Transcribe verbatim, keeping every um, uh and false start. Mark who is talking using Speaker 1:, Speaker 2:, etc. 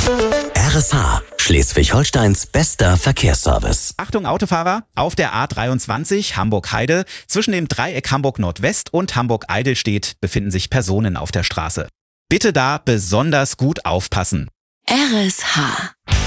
Speaker 1: R S H, Schleswig-Holsteins bester Verkehrsservice.
Speaker 2: Achtung Autofahrer, auf der A dreiundzwanzig Hamburg-Heide zwischen dem Dreieck Hamburg-Nordwest und Hamburg-Eidelstedt befinden sich Personen auf der Straße. Bitte da besonders gut aufpassen.
Speaker 3: R S H